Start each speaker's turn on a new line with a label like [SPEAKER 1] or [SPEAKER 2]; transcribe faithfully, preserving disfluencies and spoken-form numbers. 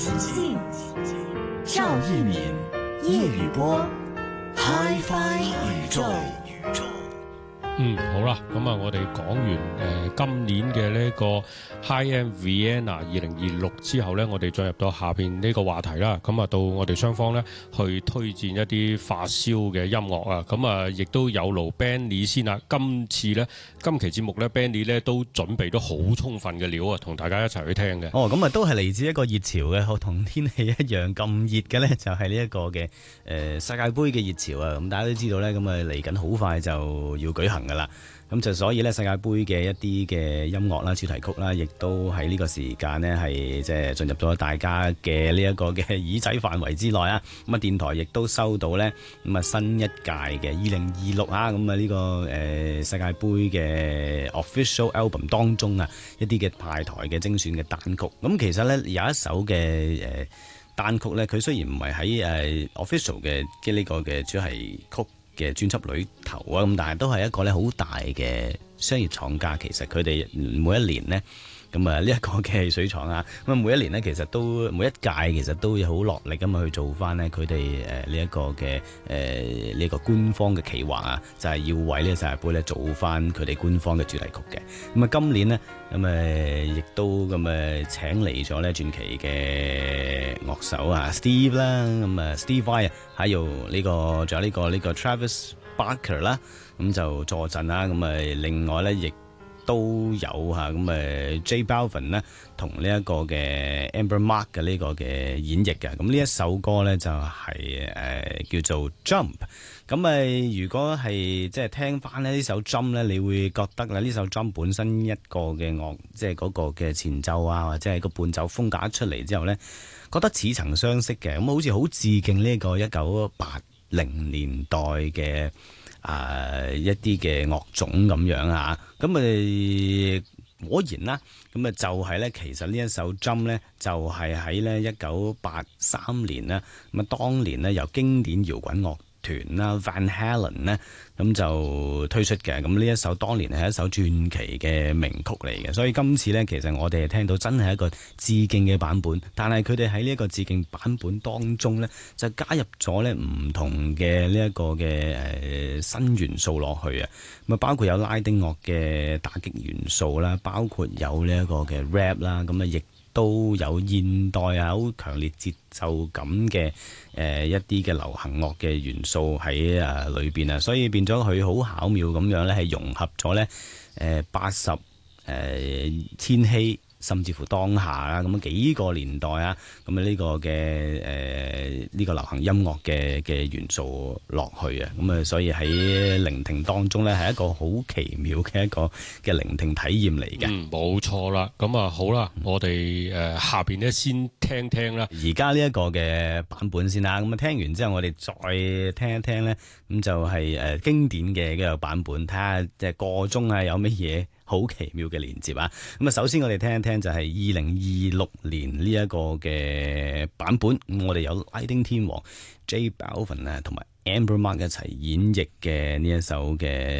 [SPEAKER 1] 趙一敏、葉宇波 Hi-Fi 宇宙。
[SPEAKER 2] 嗯，好啦，咁啊，我哋講完誒、呃、今年嘅呢個 High End Vienna 二零二六之後呢，我哋進入到下邊呢個話題啦。咁啊，到我哋雙方呢去推薦一啲發燒嘅音樂啊。咁啊，亦都有勞 Benny 先啦。今次呢，今期節目呢 Benny 呢都準備咗好充分嘅料啊，同大家一齊去聽嘅。
[SPEAKER 3] 哦，咁啊，都係嚟自一個熱潮嘅，同天氣一樣咁熱嘅呢，就係呢一個嘅誒、呃、世界盃嘅熱潮啊。咁大家都知道呢，咁啊嚟緊好快就要舉行噶啦。咁就所以咧，世界盃嘅一啲嘅音樂啦、主題曲啦，亦都喺呢個時間呢，係即係進入咗大家嘅呢一個嘅耳仔範圍之內啊。咁啊，電台亦都收到呢咁啊新一屆嘅二零二六啊，咁啊呢個誒世界盃嘅 official album 當中啊一啲嘅派台嘅精選嘅單曲。咁其實呢，有一首嘅誒單曲呢，佢雖然唔係喺誒 official 嘅嘅呢個嘅主題曲嘅專輯裏頭啊，咁但係都係一個咧好大嘅商業廠家。其實佢哋每一年呢，咁啊呢一個嘅汽水廠啊，咁啊每一年呢，其實都每一屆其實都有好落力咁啊去做翻呢佢哋誒呢一個嘅誒呢個官方嘅企劃啊，就係、是、要為呢個世界盃咧做翻佢哋官方嘅主題曲嘅。咁啊今年呢，咁誒亦都咁誒請嚟咗咧傳奇嘅樂手啊 Steve 啦，咁啊 Steve Vai 啊，還有呢個仲有呢個呢個 Travis Barker 啦，咁就助陣啦。咁誒另外咧亦都有嚇咁誒 J Balvin 咧同呢一個嘅 Amber Mark 嘅呢個嘅演繹嘅。咁呢一首歌咧就係、是、誒、呃、叫做 Jump。咁誒如果係即係聽翻咧呢首 Jump 咧，你會覺得啦呢首 Jump 本身一個嘅樂即係嗰個嘅前奏啊，或者係個伴奏風格一出嚟之後咧，覺得似曾相識嘅。咁好似好致敬呢個一九八零年代嘅啊、呃、一啲嘅樂種咁樣啊。咁誒果然啦，咁啊就係咧，其實呢一首 Jump 咧就係喺咧一九八三年啦，咁啊當年咧由經典搖滾樂團啦 Van Halen 呢，咁就推出嘅。咁呢一首當年係一首傳奇嘅名曲嚟嘅，所以今次呢，其實我哋係聽到真係一個致敬嘅版本，但係佢哋喺呢一個致敬版本當中呢，就加入咗呢唔同嘅呢一個嘅誒、呃、新元素落去啊，咁啊包括有拉丁樂嘅打擊元素啦，包括有呢一個嘅 rap 啦，咁啊亦都有現代啊好強烈節奏感嘅誒、呃、一啲嘅流行樂嘅元素喺啊裏邊啊，所以變咗佢好巧妙咁樣咧，係融合咗咧誒八十誒千禧甚至乎當下啦，咁幾個年代啊，咁啊呢個嘅誒呢個流行音樂嘅嘅元素落去啊，咁啊所以喺聆聽當中咧係一個好奇妙嘅一個嘅聆聽體驗嚟嘅。
[SPEAKER 2] 嗯，冇錯啦。咁啊好啦，我哋誒、呃、下邊咧先聽聽啦。
[SPEAKER 3] 而家呢一個嘅版本先啦，咁啊聽完之後我哋再聽一聽咧，咁就係誒經典嘅一個版本，睇下即係個中啊有乜嘢好奇妙嘅連接啊！咁啊，首先我哋聽一聽就係二零二六年呢一個嘅版本，咁我哋有拉丁天王 J Balvin 啊，同埋 Amber Mark 一齊演繹嘅呢一首嘅